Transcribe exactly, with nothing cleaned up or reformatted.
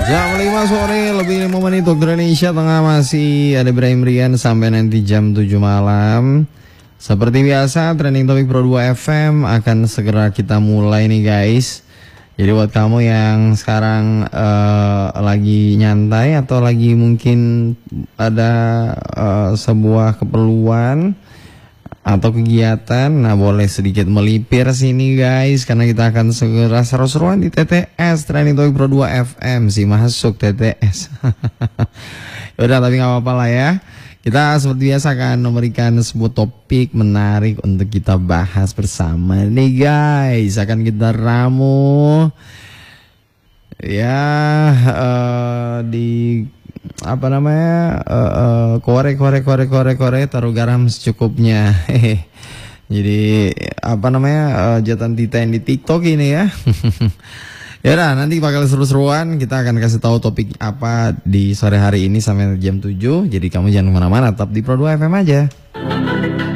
Jam lima sore lebih lima menit waktu Indonesia Tengah, masih ada Ibrahim Rian sampai nanti jam tujuh malam. Seperti biasa Trending Topic Pro dua F M akan segera kita mulai nih guys. Jadi buat kamu yang sekarang uh, lagi nyantai atau lagi mungkin ada uh, sebuah keperluan atau kegiatan, nah boleh sedikit melipir sini guys, karena kita akan segera seru-seruan di T T S Trending Topic Pro dua F M sih, masuk T T S. Udah, tapi nggak apa-apa lah ya. Kita seperti biasa akan memberikan sebuah topik menarik untuk kita bahas bersama nih guys. Akan kita ramu ya uh, di apa namanya uh, uh, korek korek korek korek korek taruh garam secukupnya. Jadi apa namanya uh, jatan titen di TikTok ini ya. Ya udah, nanti bakal seru-seruan. Kita akan kasih tahu topik apa di sore hari ini sampai jam tujuh. Jadi kamu jangan kemana-mana, tetap di Pro dua F M aja.